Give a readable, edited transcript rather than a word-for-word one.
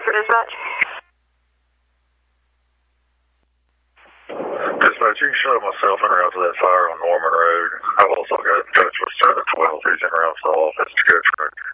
for dispatch. Dispatch, you can show myself en route to that fire on Norman Road. I've also got in touch with 712 who's en route to the office to go track.